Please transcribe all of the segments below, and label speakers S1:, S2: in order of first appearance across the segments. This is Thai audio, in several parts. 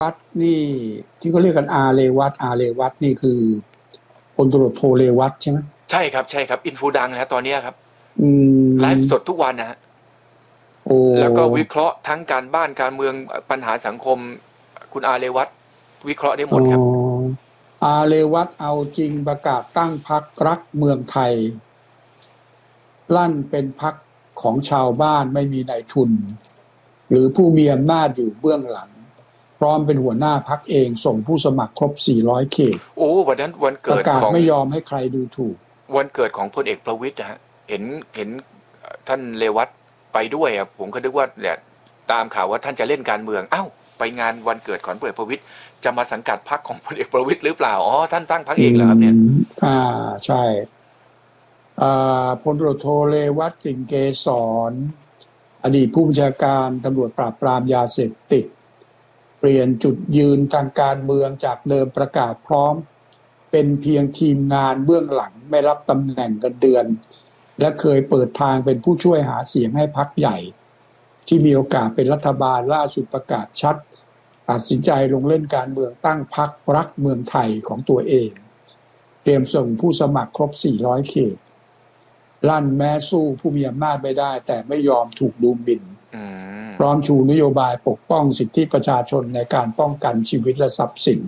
S1: วัดนี่ที่เขาเรียกกันอาเรวัตนี่คือพลตำรวจโทเรวัตใช่ไหม
S2: ใช่ครับใช่ครับอินฟูดังนะตอนนี้ครับ
S1: อื
S2: ไลฟ์
S1: ม
S2: สดทุกวันนะฮะ
S1: โอ้
S2: แล้วก็วิเคราะห์ทั้งการบ้านการเมืองปัญหาสังคมคุณอาเรวัตวิเคราะห์ได้ห
S1: อ๋อ
S2: มดครับ
S1: อาเรวัตเอาจริงประกาศตั้งพรรครักเมืองไทยลั่นเป็นพรรคของชาวบ้านไม่มีนายทุนหรือผู้มีอำนาจอยู่เบื้องหลังพร้อมเป็นหัวหน้าพรรคเองส่งผู้สมัครครบ400เขต
S2: โอ้วันนั้นวัน
S1: ประ
S2: เกิดของ
S1: กาศไม่ยอมให้ใครดูถูก
S2: วันเกิดของพลเอกประวิตรนะฮะเห็นท่านเรวัตไปด้วยอ่ะผมก็นึกว่าเนี่ยตามข่าวว่าท่านจะเล่นการเมืองเอ้าไปงานวันเกิดของพลเอกประวิตรจะมาสังกัดพรรคของพลเอกประวิตรหรือเปล่าอ๋อท่านตั้งพรรค
S1: อื
S2: เองเหรอครับเนี่ย
S1: มใช่ พลตำรวจโทเรวัตกลิ่นเกษรอดีตผู้บัญชาการตำรวจปราบปรามยาเสพติดเปลี่ยนจุดยืนทางการเมืองจากเดิมประกาศพร้อมเป็นเพียงทีมงานเบื้องหลังไม่รับตำแหน่งเงินเดือนและเคยเปิดทางเป็นผู้ช่วยหาเสียงให้พรรคใหญ่ที่มีโอกาสเป็นรัฐบาลล่าสุดประกาศชัดตัดสินใจลงเล่นการเมืองตั้งพรรครักเมืองไทยของตัวเองเตรียมส่งผู้สมัครครบ400เขตลั่นแม้สู้ผู้มีอำนาจไม่ได้แต่ไม่ยอมถูกดูหมิ่นพร้อมชูนโยบายปกป้องสิทธิประชาชนในการป้องกันชีวิตและทรัพย์สิน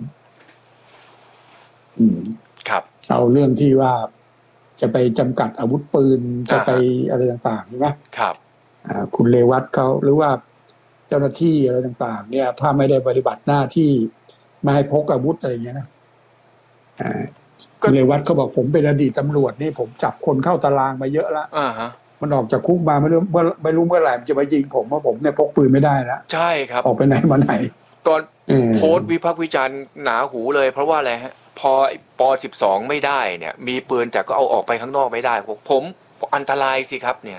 S2: ครับ
S1: เอาเรื่องที่ว่าจะไปจำกัดอาวุธปืนจะไปอะไรต่างๆใช่ไหม
S2: ครับ
S1: คุณเรวัตเขาหรือว่าเจ้าหน้าที่อะไรต่างๆเนี่ยถ้าไม่ได้ปฏิบัติหน้าที่ไม่ให้พกอาวุธอะไรอย่างเงี้ยนะคุณเรวัตเขาบอกผมเป็นอดีตตำรวจนี่ผมจับคนเข้าตารางมาเยอะแล้วมันออกจากคุกมาไม่รู้เมื่อไหร่มันจะมายิงผมว่าผมเนี่ยพกปืนไม่ได้แล้ว
S2: ใช่ครับ
S1: ออกไปไหนมาไหน
S2: ตอนโพสต์วิพากษ์วิจารณ์หนาหูเลยเพราะว่าอะไรฮะพอป.12ไม่ได้เนี่ยมีปืนแต่ก็เอาออกไปข้างนอกไม่ได้ผมอันตรายสิครับเนี่ย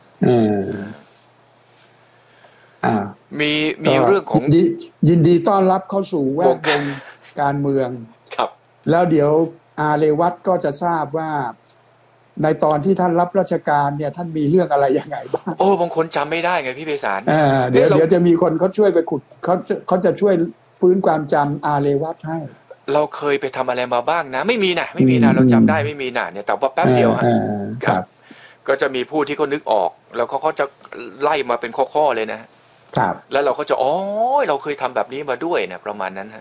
S2: มีเรื่องของ
S1: ยินดีต้อนรับเข้าสู่แวดวงการเมือง
S2: ครับ
S1: แล้วเดี๋ยวอาเรวัตก็จะทราบว่าในตอนที่ท่านรับราชการเนี่ยท่านมีเรื่องอะไรยังไงบ้าง
S2: บางคนจำไม่ได้ไงพี่ไพศาล
S1: เดี๋ยวจะมีคนเขาช่วยไปขุดเขาจะช่วยฟื้นความจำอาเรวัตให้
S2: เราเคยไปทำอะไรมาบ้างนะไม่มีนะเราจำได้ไม่มีนะเนี่ยแต่ว่าแป๊บเดียวฮะ
S1: ครับ
S2: ก็จะมีผู้ที่เขานึกออกแล้วเขาจะไล่มาเป็นข้อๆเลยนะครับแล้วเราก็จะเราเคยทำแบบนี้มาด้วยนะประมาณนั้นฮะ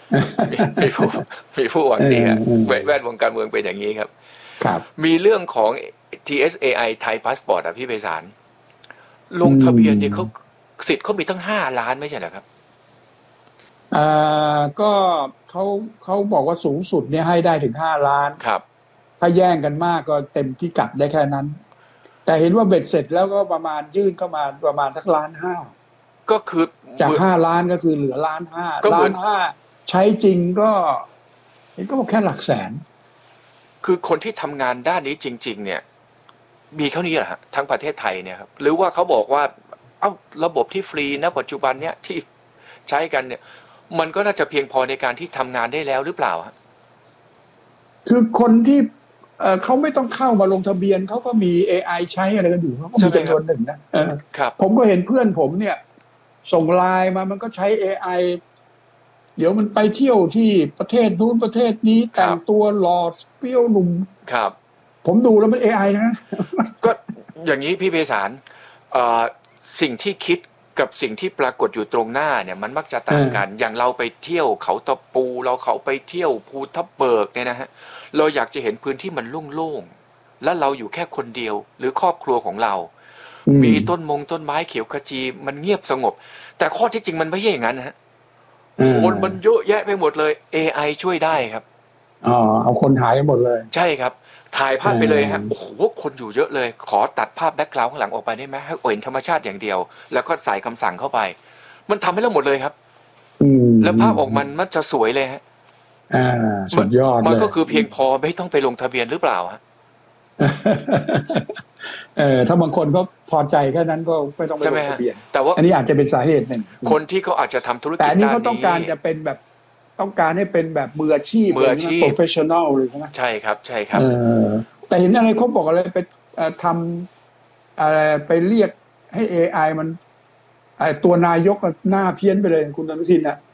S2: มีผู้หวังดีฮะแวดวงการเมืองเป็นอย่างนี้ครับมีเรื่องของ TSAI ไทยพาสปอร์ตพี่ไพศาลลงทะเบียนเนี่ยเขาสิทธิ์เขามีตั้ง5 ล้านไม่ใช่เหรอครับ
S1: ก็เขาบอกว่าสูงสุดเนี่ยให้ได้ถึง5 ล้าน
S2: ครับ
S1: ถ้าแย่งกันมากก็เต็มพิกัดได้แค่นั้นแต่เห็นว่าเบ็ดเสร็จแล้วก็ประมาณยื่นเข้ามาประมาณสัก1.5 ล้าน
S2: ก็คือ
S1: จาก5 ล้านก็คือเหลือ1.5 ล้านใช้จริงก็เห็นก็บอกแค่หลักแสน
S2: คือคนที่ทำงานด้านนี้จริงๆเนี่ยมีเท่านี้เหรอฮะทั้งประเทศไทยเนี่ยครับหรือว่าเขาบอกว่าระบบที่ฟรีนะปัจจุบันเนี้ยที่ใช้กันเนี่ยมันก็น่าจะเพียงพอในการที่ทำงานได้แล้วหรือเปล่าฮะ
S1: คือคนที่เขาไม่ต้องเข้ามาลงทะเบียนเขาก็มี AI ใช้อะไรกันอยู่เขาก็มีจำนวนหนึ่งนะครับผมก็เห็นเพื่อนผมเนี่ยส่งไลน์มามันก็ใช้ AI เดี๋ยวมันไปเที่ยวที่ประเทศนู้นประเทศนี้แต่งตัวหล่อเฟี้ยวหนุ่ม
S2: ครับ
S1: ผมดูแล้วมัน AI นะ
S2: ก็อย่างนี้พี่ไพศาลสิ่งที่คิดกับสิ่งที่ปรากฏอยู่ตรงหน้าเนี่ยมันมักจะต่างกันอย่างเราไปเที่ยวเขาตะปูเขาไปเที่ยวภูทับเบิกเนี่ยนะฮะเราอยากจะเห็นพื้นที่มันโล่งๆและเราอยู่แค่คนเดียวหรือครอบครัวของเรามีต้นไม้เขียวขจีมันเงียบสงบแต่ข้อที่จริงมันไม่ใช่อย่างนั้นฮะคนมันเยอะแยะไปหมดเลย AI ช่วยได้ครับ
S1: เอาคนหายหมดเลย
S2: ใช่ครับถ่ายภาพไปเลยฮะโอ้โหคนอยู่เยอะเลยขอตัดภาพแบ็คกราวด์ข้างหลังออกไปได้ไหมให้เห็นธรรมชาติอย่างเดียวแล้วก็ใส่คำสั่งเข้าไปมันทำให้เราหมดเลยครับแล้วภาพออกมันจะสวยเลยฮะ
S1: สุดยอดเลย
S2: มันก็คือเพียงพอไม่ต้องไปลงทะเบียนหรือเปล่าฮะ
S1: ถ้าบางคนก็พอใจแค่นั้นก็ไม่ต้องไปลงทะเบียนแต่ว่าอันนี้อาจจะเป็นสาเหตุหนึ่ง
S2: คนที่เขาอาจจะทำธุรกิจ
S1: แต่อันนี้เขาต้องการจะเป็นแบบต้องการให้เป็นแบบมืออาชีพ professional เลยใช่ไหม
S2: ใช่ครับใช่ครับ
S1: แต่เห็นอะไรเขาบอกอะไรไปทำอะไรไปเรียกให้ AI มันตัวนายกหน้าเพี้ยนไปเลยคุณอนุทินนะ